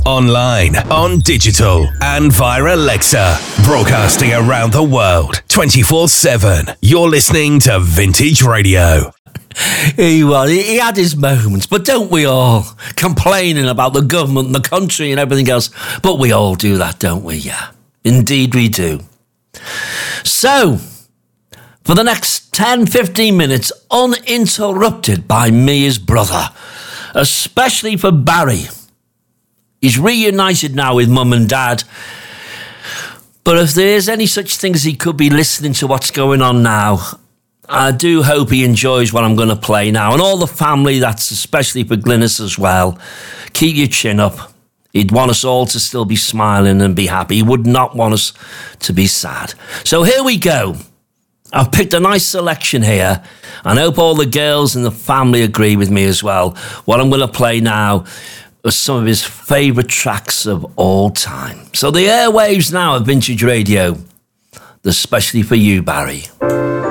online, on digital, and via Alexa. Broadcasting around the world, 24/7. You're listening to Vintage Radio. He had his moments, but don't we all? Complaining about the government and the country and everything else. But we all do that, don't we? Yeah, indeed we do. So, for the next 10-15 minutes, uninterrupted by me, his brother, especially for Barry. He's reunited now with Mum and Dad. But if there's any such thing as he could be listening to what's going on now, I do hope he enjoys what I'm going to play now. And all the family, that's especially for Glynis as well. Keep your chin up. He'd want us all to still be smiling and be happy. He would not want us to be sad. So here we go. I've picked a nice selection here. And I hope all the girls in the family agree with me as well. What I'm going to play now are some of his favourite tracks of all time. So the airwaves now of Vintage Radio, especially for you, Barry.